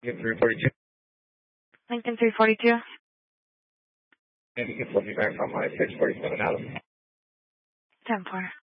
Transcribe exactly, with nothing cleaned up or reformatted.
Lincoln three forty-two. Lincoln three forty-two. And you can flip me back from my six forty-seven Adam. ten four.